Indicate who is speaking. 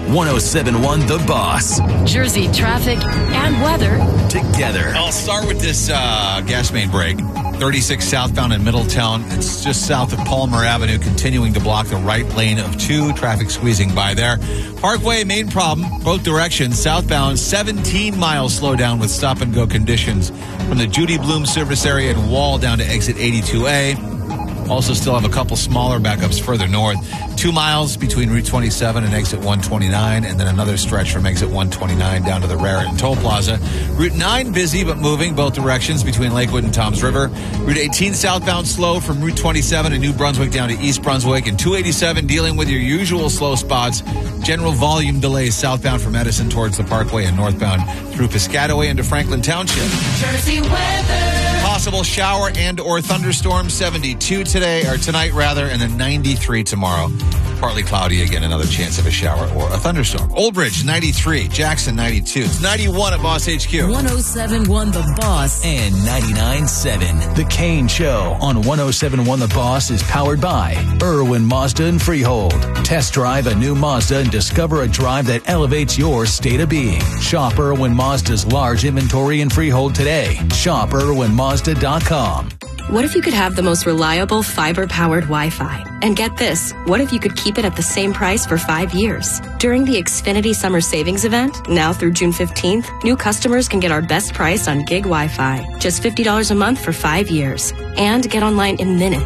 Speaker 1: 1071 The Boss.
Speaker 2: Jersey traffic and weather
Speaker 1: together.
Speaker 3: I'll start with this gas main break. 36 southbound in Middletown. It's just south of Palmer Avenue, continuing to block the right lane of 2. Traffic squeezing by there. Parkway, main problem, both directions. Southbound, 17 miles slowdown with stop-and-go conditions from the Judy Bloom service area and Wall down to exit 82A. Also still have a couple smaller backups further north. 2 miles between Route 27 and exit 129, and then another stretch from exit 129 down to the Raritan Toll Plaza. Route 9 busy but moving both directions between Lakewood and Toms River. Route 18 southbound slow from Route 27 in New Brunswick down to East Brunswick, and 287 dealing with your usual slow spots. General volume delays southbound from Edison towards the Parkway and northbound through Piscataway into Franklin Township.
Speaker 2: Jersey weather.
Speaker 3: Possible shower and or thunderstorm, 72 tonight, and then 93 tomorrow. Partly cloudy again, another chance of a shower or a thunderstorm. Old Bridge, 93. Jackson, 92. It's 91 at Boss HQ.
Speaker 2: 1071 The Boss.
Speaker 1: And 99.7. The Kane Show on 1071 The Boss is powered by Irwin Mazda and Freehold. Test drive a new Mazda and discover a drive that elevates your state of being. Shop Irwin Mazda's large inventory in Freehold today. Shop IrwinMazda.com.
Speaker 4: What if you could have the most reliable fiber-powered Wi-Fi? And get this, what if you could keep it at the same price for 5 years? During the Xfinity Summer Savings Event, now through June 15th, new customers can get our best price on gig Wi-Fi. Just $50 a month for 5 years. And get online in minutes.